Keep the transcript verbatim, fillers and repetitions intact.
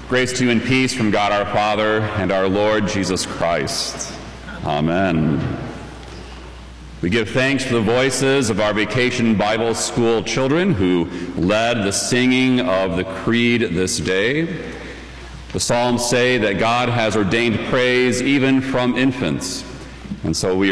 Grace to you and peace from God our Father and our Lord Jesus Christ. Amen. We give thanks for the voices of our Vacation Bible School children who led the singing of the Creed this day. The Psalms say that God has ordained praise even from infants, and so we